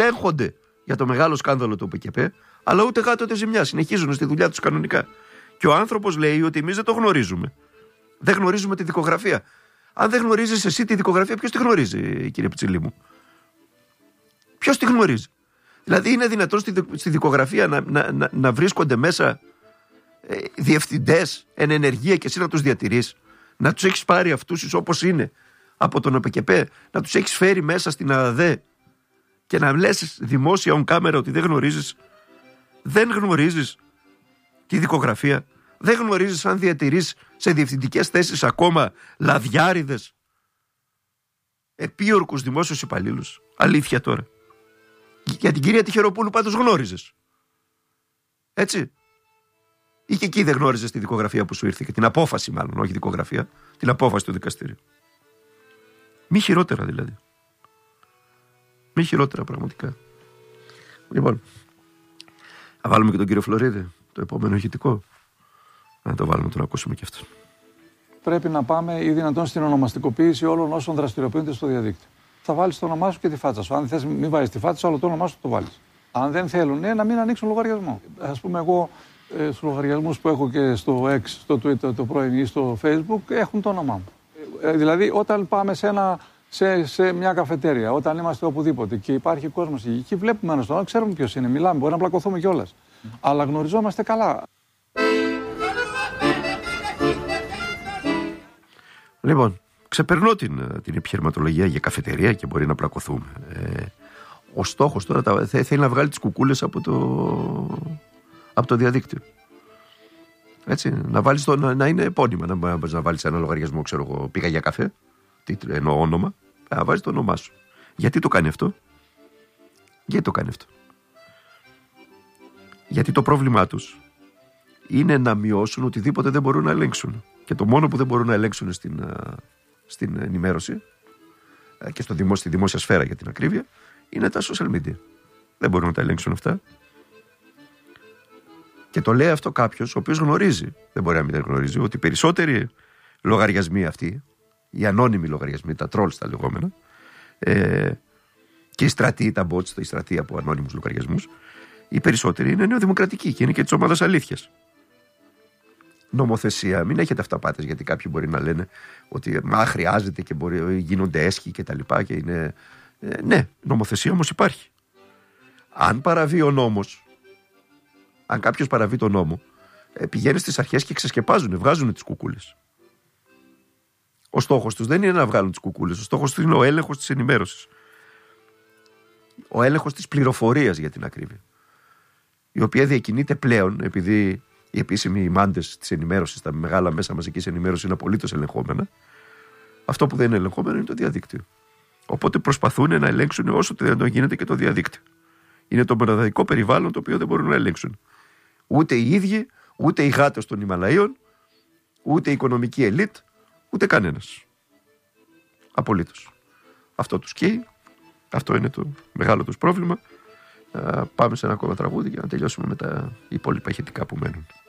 ελέγχονται για το μεγάλο σκάνδαλο του ΟΠΕΚΕΠΕ, αλλά ούτε γάτο ούτε ζημιά. Συνεχίζουν στη δουλειά τους κανονικά. Και ο άνθρωπος λέει ότι εμείς δεν το γνωρίζουμε. Δεν γνωρίζουμε τη δικογραφία. Αν δεν γνωρίζεις εσύ τη δικογραφία, ποιος τη γνωρίζει, κύριε Πιτσιλή μου? Ποιος τη γνωρίζει? Δηλαδή, είναι δυνατόν στη δικογραφία να βρίσκονται μέσα διευθυντές εν ενεργεία και εσύ να τους διατηρείς? Να τους έχεις πάρει αυτούς όπως είναι από τον ΟΠΕΚΕΠΕ, να τους έχεις φέρει μέσα στην ΑΔΕ και να λες δημόσια on camera ότι δεν γνωρίζεις? Δεν γνωρίζεις τη δικογραφία? Δεν γνωρίζεις αν διατηρείς σε διευθυντικές θέσεις ακόμα λαδιάριδες, επίορκους δημόσιους υπαλλήλους? Αλήθεια τώρα. Για την κυρία Τυχεροπούλου πάντως γνώριζες. Έτσι. Ή και εκεί δεν γνώριζες τη δικογραφία που σου ήρθε? Και την απόφαση, μάλλον, όχι δικογραφία. Την απόφαση του δικαστήριου. Μη χειρότερα δηλαδή. Μη χειρότερα πραγματικά. Λοιπόν, θα βάλουμε και τον κύριο Φλωρίδη, το επόμενο ηχητικό. Να το βάλουμε, τον ακούσουμε και αυτό. Πρέπει να πάμε ή δυνατόν στην ονομαστικοποίηση όλων όσων δραστηριοποιούνται στο διαδίκτυο. Θα βάλεις το όνομά σου και τη φάτσα σου. Αν θες, μην βάλεις τη φάτσα σου, αλλά το όνομά σου το βάλεις. Αν δεν θέλουν, να μην ανοίξουν λογαριασμό. Ας πούμε, εγώ στους λογαριασμούς που έχω και στο X, στο Twitter, το πρώην ή στο Facebook, έχουν το όνομά μου. Δηλαδή, όταν πάμε σε μια καφετέρια, όταν είμαστε οπουδήποτε και υπάρχει κόσμος εκεί, βλέπουμε έναν στον άλλο, ξέρουμε ποιος είναι, μιλάμε, μπορεί να πλακωθούμε κιόλας. Αλλά γνωριζόμαστε καλά. Λοιπόν, ξεπερνώ την επιχειρηματολογία για καφετερία και μπορεί να πλακωθούμε. Ο στόχος τώρα θέλει να βγάλει τις κουκούλες από το διαδίκτυο. Έτσι, να είναι επώνυμα. Να βάλεις ένα λογαριασμό, ξέρω εγώ, πήγα για καφέ, εννοώ όνομα, να βάζεις το όνομά σου. Γιατί το κάνει αυτό? Γιατί το πρόβλημά τους είναι να μειώσουν οτιδήποτε δεν μπορούν να ελέγξουν. Και το μόνο που δεν μπορούν να ελέγξουν στην ενημέρωση και στη δημόσια σφαίρα, για την ακρίβεια, είναι τα social media. Δεν μπορούν να τα ελέγξουν αυτά. Και το λέει αυτό κάποιος ο οποίος γνωρίζει, δεν μπορεί να μην γνωρίζει, ότι οι περισσότεροι λογαριασμοί αυτοί, οι ανώνυμοι λογαριασμοί, τα trolls τα λεγόμενα, και οι στρατοί, τα bots, η στρατή από ανώνυμους λογαριασμούς, οι περισσότεροι είναι νεοδημοκρατικοί και είναι και της ομάδας αλήθειας. Νομοθεσία, μην έχετε αυταπάτες, γιατί κάποιοι μπορεί να λένε ότι χρειάζεται και γίνονται έσχοι και τα λοιπά και είναι... ναι, νομοθεσία όμως υπάρχει. Αν παραβεί ο νόμος, αν κάποιος παραβεί τον νόμο, πηγαίνει στις αρχές και ξεσκεπάζουν, βγάζουν τις κουκούλες. Ο στόχος τους δεν είναι να βγάλουν τις κουκούλες, ο στόχος τους είναι ο έλεγχος της ενημέρωσης. Ο έλεγχος της πληροφορίας, για την ακρίβεια. Η οποία διακινείται πλέον, επειδή οι επίσημοι μάντες της ενημέρωσης, τα μεγάλα μέσα μαζικής ενημέρωσης είναι απολύτως ελεγχόμενα. Αυτό που δεν είναι ελεγχόμενο είναι το διαδίκτυο. Οπότε προσπαθούν να ελέγξουν όσο το γίνεται και το διαδίκτυο. Είναι το μοναδικό περιβάλλον το οποίο δεν μπορούν να ελέγξουν. Ούτε οι ίδιοι, ούτε οι γάτες των Ιμαλαίων, ούτε η οικονομική ελίτ, ούτε κανένας. Απολύτως. Αυτό τους καίει. Αυτό είναι το μεγάλο τους πρόβλημα. Πάμε σε ένα ακόμα τραγούδι για να τελειώσουμε με τα υπόλοιπα ηχητικά που μένουν.